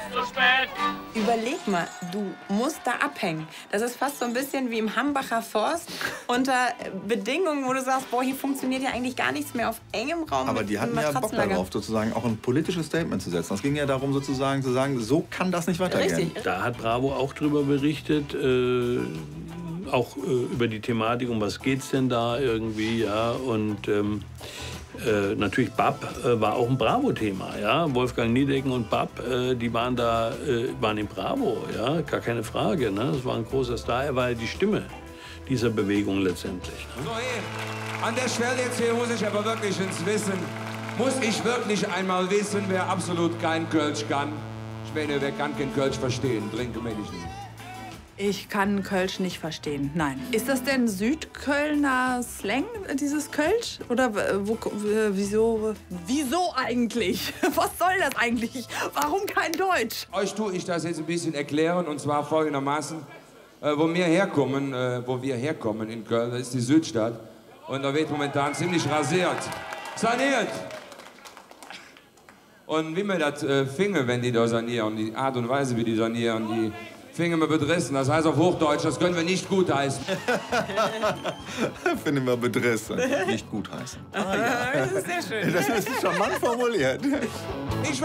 zu spät. Überleg mal, du musst da abhängen. Das ist fast so ein bisschen wie im Hambacher Forst unter Bedingungen, wo du sagst, boah, hier funktioniert ja eigentlich gar nichts mehr auf engem Raum. Aber die hatten ja Bock darauf, sozusagen auch ein politisches Statement zu setzen. Es ging ja darum, sozusagen zu sagen, so kann das nicht weitergehen. Richtig. Da hat Bravo auch drüber berichtet, auch über die Thematik, um was geht's denn da irgendwie, ja, und natürlich Bab war auch ein Bravo-Thema, ja, Wolfgang Niedecken und Bab, die waren in Bravo, ja, gar keine Frage, ne, das war ein großer Star, er war ja die Stimme dieser Bewegung letztendlich. Ne? So, hey, an der Stelle jetzt hier muss ich aber wirklich ins Wissen, muss ich wirklich einmal wissen, wer absolut kein Kölsch kann. Ich meine, wer kann kein Kölsch verstehen, trinke mir nicht. Ich kann Kölsch nicht verstehen, nein. Ist das denn Südkölner Slang, dieses Kölsch? Oder wieso eigentlich? Was soll das eigentlich? Warum kein Deutsch? Euch tue ich das jetzt ein bisschen erklären, und zwar folgendermaßen. Wo wir herkommen in Köln, das ist die Südstadt. Und da wird momentan ziemlich rasiert. Saniert! Und wie wir das fingen, wenn die da sanieren, die Art und Weise, wie die sanieren, die fingen wir bedrissen. Das heißt auf Hochdeutsch, das können wir nicht gutheißen. Finden wir bedrissen, nicht gutheißen. Das ist sehr schön. Das ist charmant formuliert.